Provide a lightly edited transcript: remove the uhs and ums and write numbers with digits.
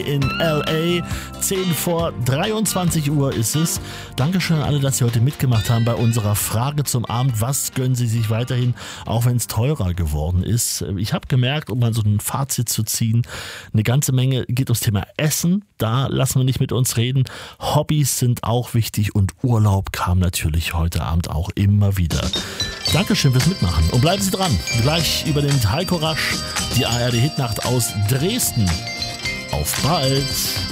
in L.A. 10:23 ist es. Dankeschön an alle, dass Sie heute mitgemacht haben bei unserer Frage zum Abend. Was gönnen Sie sich weiterhin, auch wenn es teurer geworden ist? Ich habe gemerkt, um mal so ein Fazit zu ziehen, eine ganze Menge geht ums Thema Essen. Da lassen wir nicht mit uns reden. Hobbys sind auch wichtig und Urlaub kam natürlich heute Abend auch immer wieder. Dankeschön fürs Mitmachen und bleiben Sie dran. Gleich über den Heiko Rasch, die ARD Hitnacht aus Dresden. Auf bald!